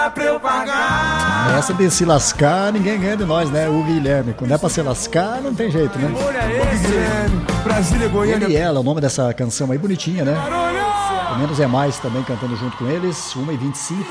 Essa de se lascar, ninguém ganha de nós, né? O Guilherme. Quando é pra se lascar, não tem jeito, né? Ele e ela, o nome dessa canção aí, bonitinha, né? Pelo menos é mais também cantando junto com eles. 1h25.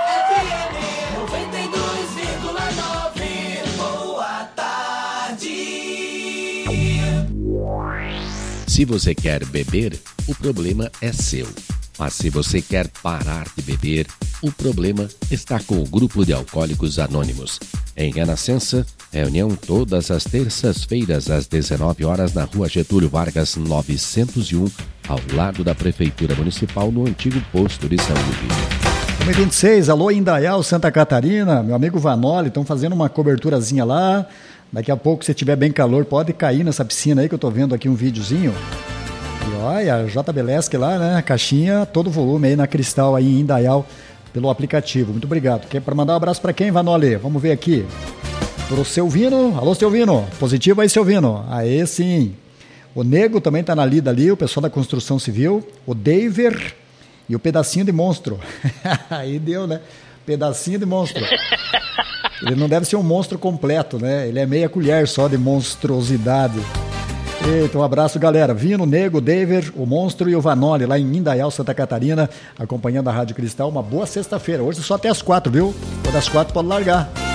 Se você quer beber, o problema é seu. Mas se você quer parar de beber, o problema está com o Grupo de Alcoólicos Anônimos. Em Renascença, reunião todas as terças-feiras às 19 horas na Rua Getúlio Vargas 901, ao lado da Prefeitura Municipal, no antigo posto de saúde. 1h26, alô Indaial, Santa Catarina, meu amigo Vanoli, estão fazendo uma coberturazinha lá. Daqui a pouco, se tiver bem calor, pode cair nessa piscina aí que eu tô vendo aqui um videozinho. E olha, a JBLESC lá, né? Caixinha, todo volume aí na Cristal aí em Indaial pelo aplicativo. Muito obrigado. Quer para mandar um abraço para quem, Vanoli? Vamos ver aqui. Pro Silvino. Alô, Silvino. Positivo aí, Silvino. Aê, sim. O Nego também tá na lida ali, o pessoal da construção civil. O Daver e o Pedacinho de Monstro. Aí deu, né? Pedacinho de Monstro. Ele não deve ser um monstro completo, né? Ele é meia colher só de monstruosidade. Eita, um abraço, galera. Vino, Nego, Daver, o Monstro e o Vanoli, lá em Indaial, Santa Catarina, acompanhando a Rádio Cristal. Uma boa sexta-feira. Hoje só até as 4, viu? Ou das 4 pode largar.